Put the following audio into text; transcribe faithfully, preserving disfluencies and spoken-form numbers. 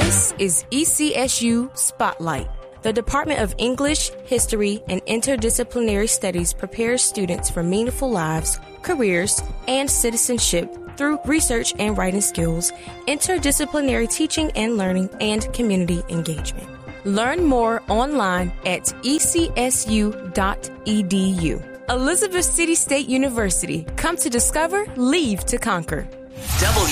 This is E C S U Spotlight. The Department of English, History, and Interdisciplinary Studies prepares students for meaningful lives, careers, and citizenship through research and writing skills, interdisciplinary teaching and learning, and community engagement. Learn more online at e c s u dot e d u. Elizabeth City State University. Come to discover, leave to conquer. W